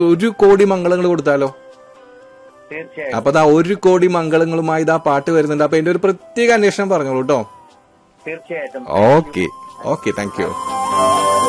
1,00,00,000 മംഗളങ്ങൾ കൊടുത്താലോ? തീർച്ചയായും. അപ്പൊ ദാ 1,00,00,000 മംഗളങ്ങളുമായി ഇതാ പാട്ട് വരുന്നുണ്ട്. അപ്പൊ എന്റെ ഒരു പ്രത്യേക അന്വേഷണം പറഞ്ഞോളൂ കേട്ടോ. തീർച്ചയായിട്ടും. Okay, thank you.